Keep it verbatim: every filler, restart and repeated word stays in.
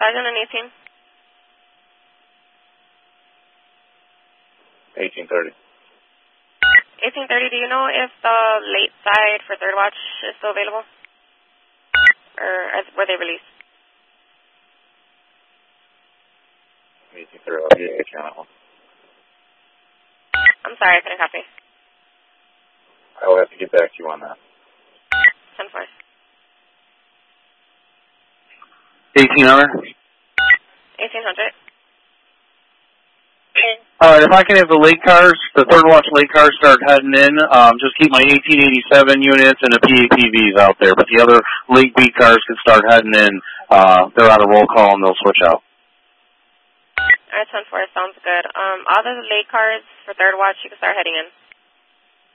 Sergeant and eighteen. eighteen thirty. eighteen thirty, do you know if the late side for third watch is still available? Or as, were they released? eighteen thirty, I'll get you on that one. I'm sorry, I couldn't copy. I will have to get back to you on that. ten four. eighteen hundred? eighteen hundred. Alright, if I can have the late cars, the third watch late cars start heading in, um, just keep my eighteen eighty-seven units and the P A P Vs out there, but the other late beat cars can start heading in. Uh, they're on a roll call and they'll switch out. Alright, ten four, sounds good. Um, all the late cars for third watch, you can start heading in.